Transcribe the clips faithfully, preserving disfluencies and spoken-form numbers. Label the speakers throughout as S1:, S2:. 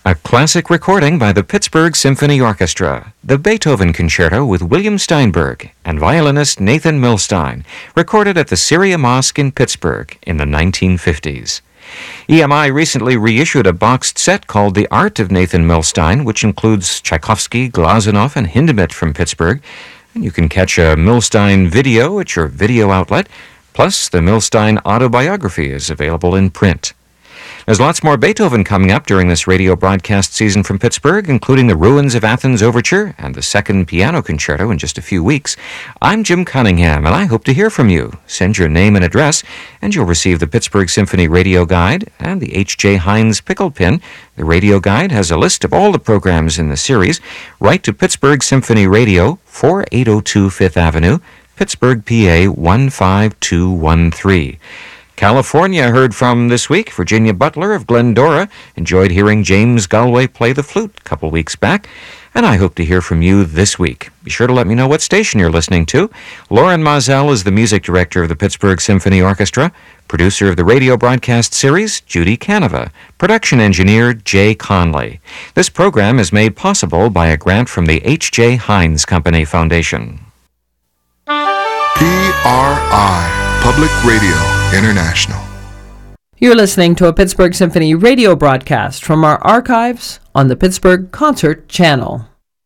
S1: A classic recording by the Pittsburgh Symphony Orchestra, the Beethoven Concerto with William Steinberg and violinist Nathan Milstein, recorded at the Syria Mosque in Pittsburgh in the nineteen fifties. E M I recently reissued a boxed set called The Art of Nathan Milstein, which includes Tchaikovsky, Glazunov, and Hindemith from Pittsburgh. And you can catch a Milstein video at your video outlet, plus the Milstein autobiography is available in print. There's lots more Beethoven coming up during this radio broadcast season from Pittsburgh, including the Ruins of Athens Overture and the Second Piano Concerto in just a few weeks. I'm Jim Cunningham, and I hope to hear from you. Send your name and address, and you'll receive the Pittsburgh Symphony Radio Guide and the H J Heinz Pickle Pin. The Radio Guide has a list of all the programs in the series. Write to Pittsburgh Symphony Radio, forty-eight oh two Fifth Avenue, Pittsburgh, P A one five two one three. California heard from this week. Virginia Butler of Glendora enjoyed hearing James Galway play the flute a couple weeks back, and I hope to hear from you this week. Be sure to let me know what station you're listening to. Lauren Mazel is the music director of the Pittsburgh Symphony Orchestra. Producer of the radio broadcast series, Judy Canova. Production engineer, Jay Conley. This program is made possible by a grant from the H J Heinz Company Foundation.
S2: P R I, Public Radio International.
S3: You're listening to a Pittsburgh Symphony radio broadcast from our archives on the Pittsburgh Concert Channel.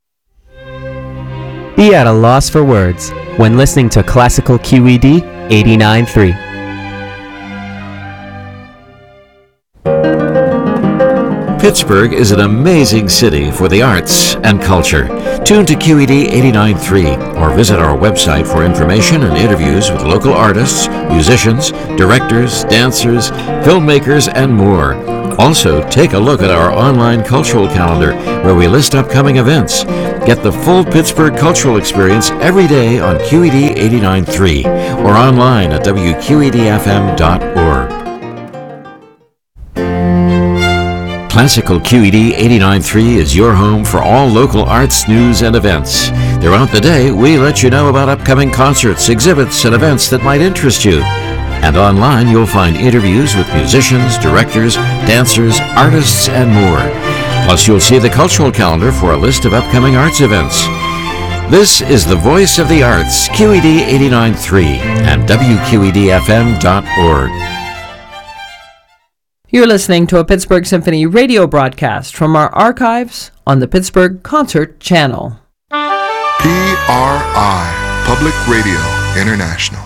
S4: Be at a loss for words when listening to Classical Q E D eighty-nine point three.
S5: Pittsburgh is an amazing city for the arts and culture. Tune to Q E D eighty-nine point three or visit our website for information and interviews with local artists, musicians, directors, dancers, filmmakers, and more. Also, take a look at our online cultural calendar where we list upcoming events. Get the full Pittsburgh cultural experience every day on Q E D eighty-nine point three or online at W Q E D F M dot org. Classical Q E D eighty-nine point three is your home for all local arts, news, and events. Throughout the day, we let you know about upcoming concerts, exhibits, and events that might interest you. And online, you'll find interviews with musicians, directors, dancers, artists, and more. Plus, you'll see the cultural calendar for a list of upcoming arts events. This is the Voice of the Arts, Q E D eighty-nine point three and W Q E D F M dot org.
S3: You're listening to a Pittsburgh Symphony radio broadcast from our archives on the Pittsburgh Concert Channel.
S2: P R I, Public Radio International.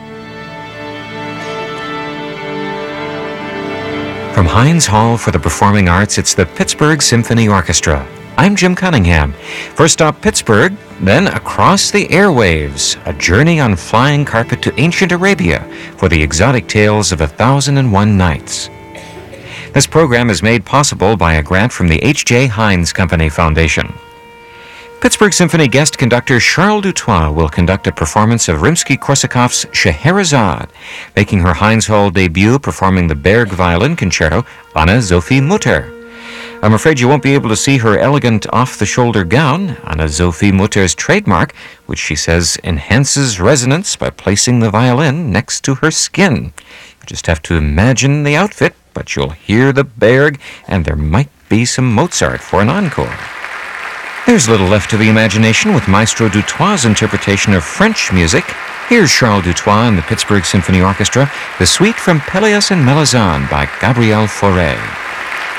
S1: From Heinz Hall for the Performing Arts, it's the Pittsburgh Symphony Orchestra. I'm Jim Cunningham. First stop Pittsburgh, then across the airwaves, a journey on flying carpet to ancient Arabia for the exotic tales of a thousand and one nights. This program is made possible by a grant from the H J Heinz Company Foundation. Pittsburgh Symphony guest conductor Charles Dutoit will conduct a performance of Rimsky-Korsakov's Scheherazade, making her Heinz Hall debut performing the Berg Violin Concerto, Anna-Sophie Mutter. I'm afraid you won't be able to see her elegant off-the-shoulder gown, Anna-Sophie Mutter's trademark, which she says enhances resonance by placing the violin next to her skin. You just have to imagine the outfit, but you'll hear the Berg, and there might be some Mozart for an encore. There's little left to the imagination with Maestro Dutoit's interpretation of French music. Here's Charles Dutoit and the Pittsburgh Symphony Orchestra, the suite from Pelléas and Melisande by Gabriel Fauré.